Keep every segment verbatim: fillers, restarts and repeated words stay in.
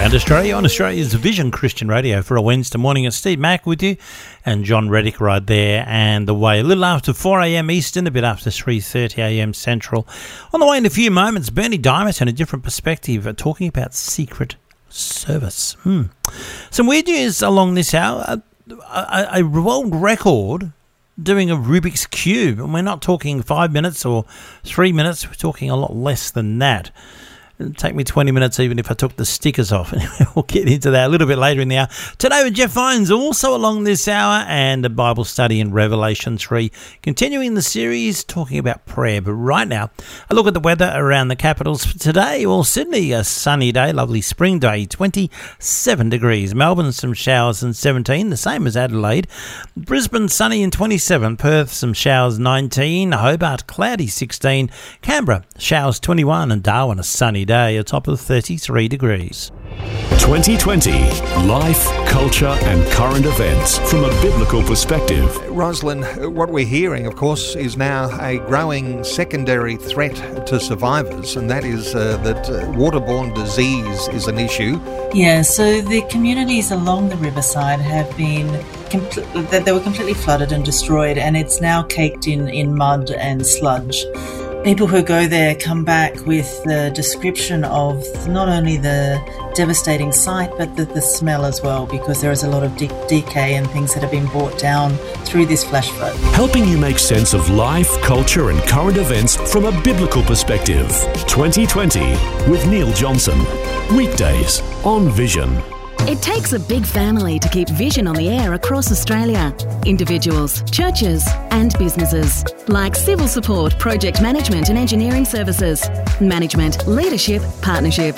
around Australia on Australia's Vision Christian Radio for a Wednesday morning. It's Steve Mack with you and John Reddick right there and the way. A little after four a.m. Eastern, a bit after three thirty a.m. Central. On the way in a few moments, Bernie Diamond and a different perspective uh, talking about secret service. Hmm. Some weird news along this hour. A, a, a world record doing a Rubik's Cube. And we're not talking five minutes or three minutes. We're talking a lot less than that. It'd take me twenty minutes even if I took the stickers off. We'll get into that a little bit later in the hour. Today with Jeff Vines, also along this hour, and a Bible study in Revelation three. Continuing the series, talking about prayer. But right now, a look at the weather around the capitals for today. Well, Sydney, a sunny day, lovely spring day, twenty-seven degrees. Melbourne, some showers and seventeen, the same as Adelaide. Brisbane, sunny and twenty-seven. Perth, some showers, nineteen. Hobart, cloudy, sixteen. Canberra, showers, twenty-one. And Darwin, a sunny day, a top of thirty-three degrees. twenty twenty, life, culture and current events from a biblical perspective. Rosalind, what we're hearing, of course, is now a growing secondary threat to survivors, and that is uh, that uh, waterborne disease is an issue. Yeah, so the communities along the riverside have been, compl- they were completely flooded and destroyed, and it's now caked in, in mud and sludge. People who go there come back with the description of not only the devastating sight, but the, the smell as well, because there is a lot of de- decay and things that have been brought down through this flash flood. Helping you make sense of life, culture and current events from a biblical perspective. twenty twenty with Neil Johnson. Weekdays on Vision. It takes a big family to keep Vision on the air across Australia. Individuals, churches and businesses, like civil support, project management and engineering services, management, leadership, partnership.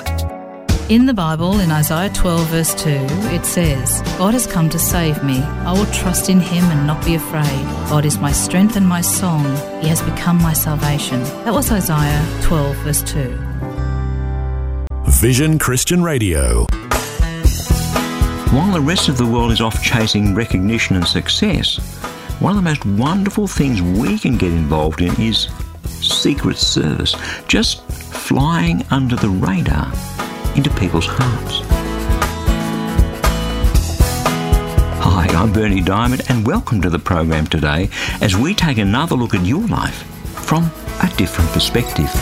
In the Bible, in Isaiah twelve verse two, it says, God has come to save me. I will trust in him and not be afraid. God is my strength and my song. He has become my salvation. That was Isaiah twelve verse two. Vision Christian Radio. While the rest of the world is off chasing recognition and success, one of the most wonderful things we can get involved in is secret service, just flying under the radar into people's hearts. Hi, I'm Bernie Diamond and welcome to the program today as we take another look at your life from a different perspective.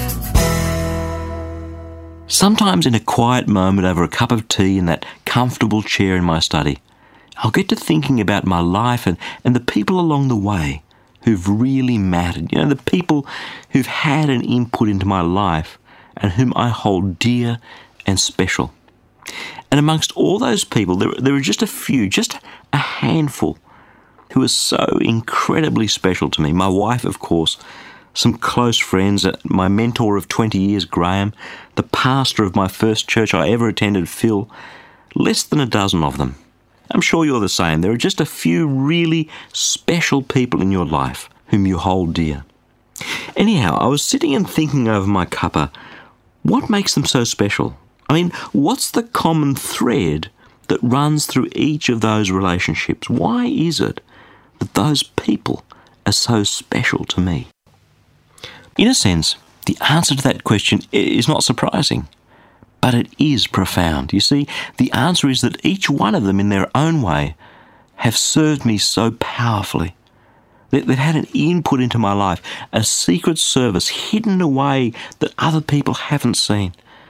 Sometimes in a quiet moment over a cup of tea in that comfortable chair in my study, I'll get to thinking about my life and, and the people along the way who've really mattered. You know, the people who've had an input into my life and whom I hold dear and special. And amongst all those people, there, there are just a few, just a handful, who are so incredibly special to me. My wife, of course, some close friends, my mentor of twenty years, Graham, the pastor of my first church I ever attended, Phil, less than a dozen of them. I'm sure you're the same. There are just a few really special people in your life whom you hold dear. Anyhow, I was sitting and thinking over my cuppa, what makes them so special? I mean, what's the common thread that runs through each of those relationships? Why is it that those people are so special to me? In a sense, the answer to that question is not surprising, but it is profound. You see, the answer is that each one of them in their own way have served me so powerfully. They've had an input into my life, a secret service hidden away that other people haven't seen.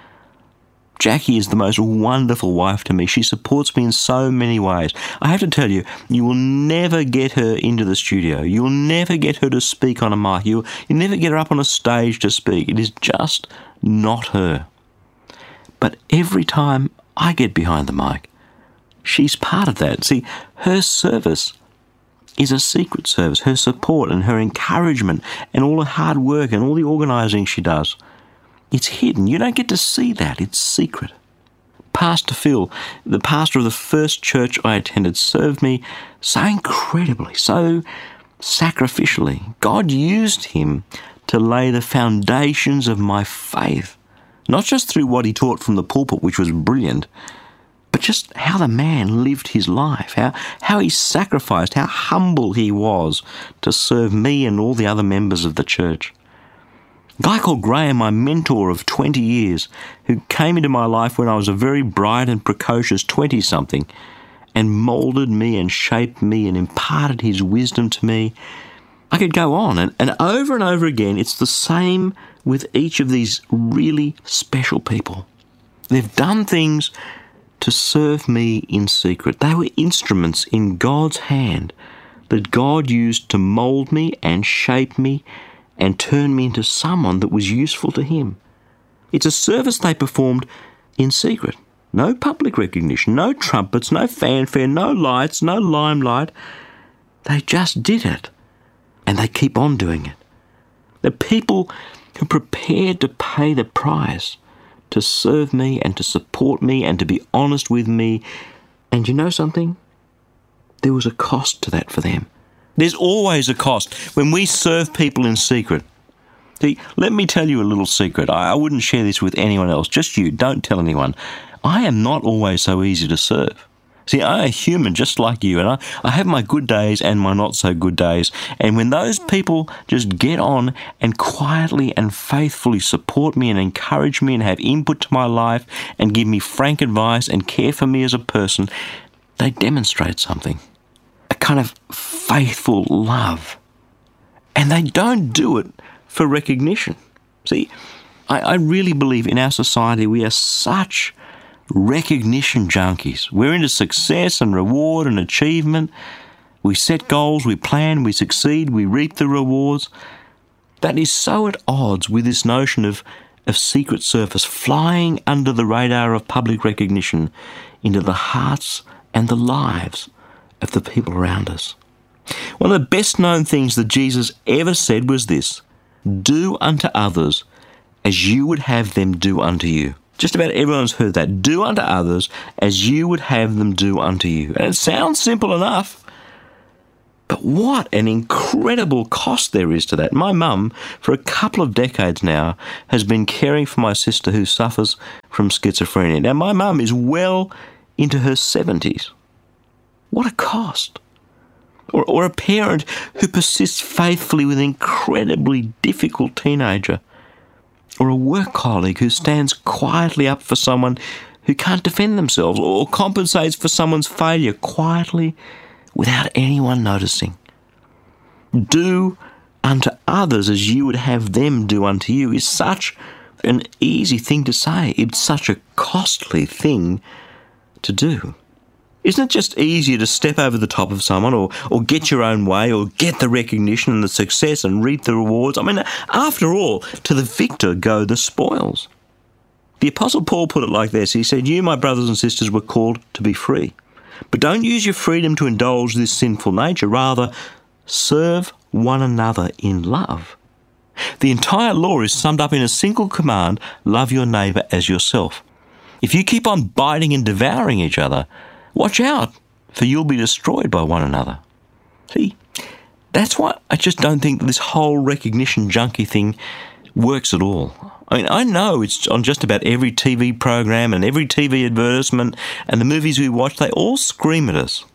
Jackie is the most wonderful wife to me. She supports me in so many ways. I have to tell you, you will never get her into the studio. You'll never get her to speak on a mic. You'll, you'll never get her up on a stage to speak. It is just not her. But every time I get behind the mic, she's part of that. See, her service is a secret service. Her support and her encouragement and all her hard work and all the organising she does, it's hidden. You don't get to see that. It's secret. Pastor Phil, the pastor of the first church I attended, served me so incredibly, so sacrificially. God used him to lay the foundations of my faith, not just through what he taught from the pulpit, which was brilliant, but just how the man lived his life, how, how he sacrificed, how humble he was to serve me and all the other members of the church. A guy called Graham, my mentor of twenty years, who came into my life when I was a very bright and precocious twenty-something and moulded me and shaped me and imparted his wisdom to me. I could go on, and, and over and over again, it's the same with each of these really special people. They've done things to serve me in secret. They were instruments in God's hand that God used to mould me and shape me and turn me into someone that was useful to Him. It's a service they performed in secret. No public recognition, no trumpets, no fanfare, no lights, no limelight. They just did it. And they keep on doing it. The people who are prepared to pay the price to serve me and to support me and to be honest with me. And you know something? There was a cost to that for them. There's always a cost when we serve people in secret. See, let me tell you a little secret. I, I wouldn't share this with anyone else, just you. Don't tell anyone. I am not always so easy to serve. See, I'm a human just like you, and I, I have my good days and my not-so-good days. And when those people just get on and quietly and faithfully support me and encourage me and have input to my life and give me frank advice and care for me as a person, they demonstrate something, a kind of faithful love. And they don't do it for recognition. See, I, I really believe in our society we are such recognition junkies. We're into success and reward and achievement. We set goals, we plan, we succeed, we reap the rewards. That is so at odds with this notion of, of secret service, flying under the radar of public recognition into the hearts and the lives of the people around us. One of the best known things that Jesus ever said was this: do unto others as you would have them do unto you. Just about everyone's heard that. Do unto others as you would have them do unto you. And it sounds simple enough, but what an incredible cost there is to that. My mum, for a couple of decades now, has been caring for my sister who suffers from schizophrenia. Now, my mum is well into her seventies. What a cost. Or, or a parent who persists faithfully with an incredibly difficult teenager. Or a work colleague who stands quietly up for someone who can't defend themselves, or compensates for someone's failure quietly without anyone noticing. Do unto others as you would have them do unto you is such an easy thing to say. It's such a costly thing to do. Isn't it just easier to step over the top of someone, or, or get your own way, or get the recognition and the success and reap the rewards? I mean, after all, to the victor go the spoils. The Apostle Paul put it like this. He said, you, my brothers and sisters, were called to be free. But don't use your freedom to indulge this sinful nature. Rather, serve one another in love. The entire law is summed up in a single command: love your neighbour as yourself. If you keep on biting and devouring each other, watch out, for you'll be destroyed by one another. See, that's why I just don't think this whole recognition junkie thing works at all. I mean, I know it's on just about every T V program and every T V advertisement, and the movies we watch, they all scream at us.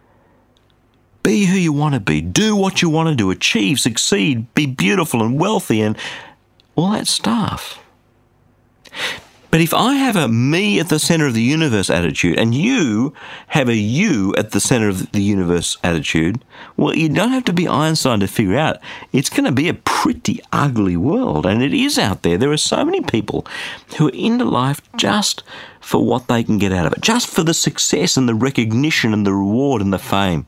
Be who you want to be. Do what you want to do. Achieve, succeed, be beautiful and wealthy and all that stuff. But if I have a me at the centre of the universe attitude and you have a you at the centre of the universe attitude, well, you don't have to be Einstein to figure out it's going to be a pretty ugly world. And it is out there. There are so many people who are into life just for what they can get out of it, just for the success and the recognition and the reward and the fame.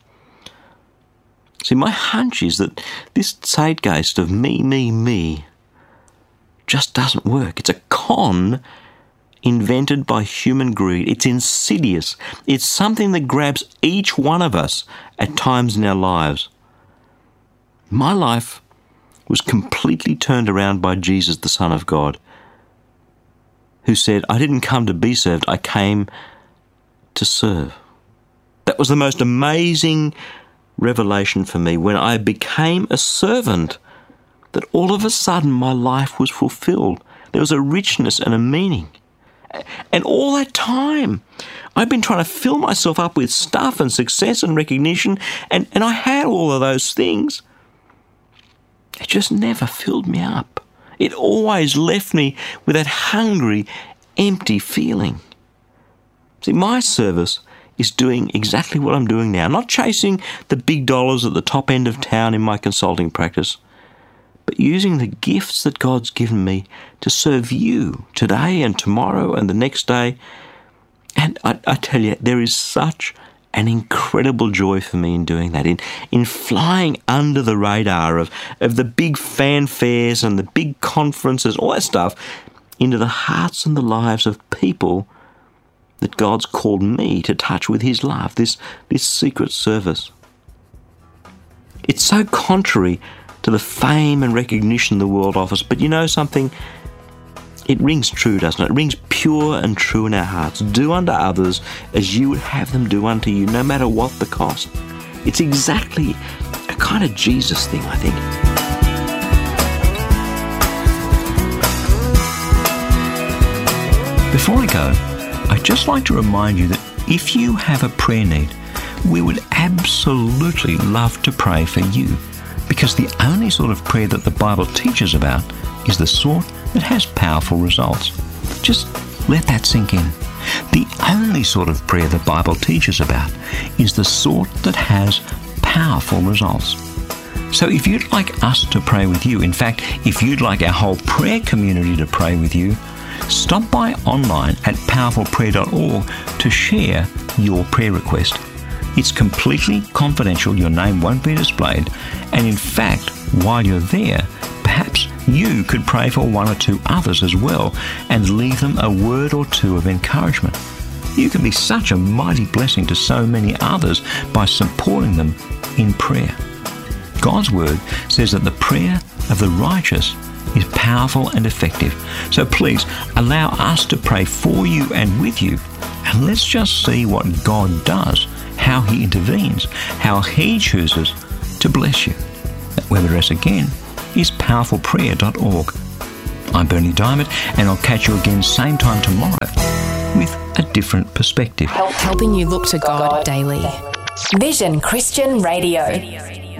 See, my hunch is that this zeitgeist of me, me, me just doesn't work. It's a con invented by human greed. It's insidious. It's something that grabs each one of us at times in our lives. My life was completely turned around by Jesus, the Son of God, who said, I didn't come to be served, I came to serve. That was the most amazing revelation for me when I became a servant, that all of a sudden my life was fulfilled. There was a richness and a meaning. And all that time, I've been trying to fill myself up with stuff and success and recognition, and, and I had all of those things. It just never filled me up. It always left me with that hungry, empty feeling. See, my service is doing exactly what I'm doing now, not chasing the big dollars at the top end of town in my consulting practice, but using the gifts that God's given me to serve you today and tomorrow and the next day. And I, I tell you, there is such an incredible joy for me in doing that, in, in flying under the radar of, of the big fanfares and the big conferences, all that stuff, into the hearts and the lives of people that God's called me to touch with his love, this, this secret service. It's so contrary to the fame and recognition the world offers, but you know something? It rings true, doesn't it? It rings pure and true in our hearts. Do unto others as you would have them do unto you, no matter what the cost. It's exactly a kind of Jesus thing, I think. Before I go, I'd just like to remind you that if you have a prayer need, we would absolutely love to pray for you, because the only sort of prayer that the Bible teaches about is the sort that has powerful results. Just let that sink in. The only sort of prayer the Bible teaches about is the sort that has powerful results. So if you'd like us to pray with you, in fact, if you'd like our whole prayer community to pray with you, stop by online at powerful prayer dot org to share your prayer request. It's completely confidential, your name won't be displayed, and in fact, while you're there, perhaps you could pray for one or two others as well and leave them a word or two of encouragement. You can be such a mighty blessing to so many others by supporting them in prayer. God's word says that the prayer of the righteous is powerful and effective. So please allow us to pray for you and with you, and let's just see what God does, how he intervenes, how he chooses to bless you. That web address again is powerful prayer dot org. I'm Bernie Diamond, and I'll catch you again same time tomorrow with a different perspective. Helping you look to God daily. Vision Christian Radio.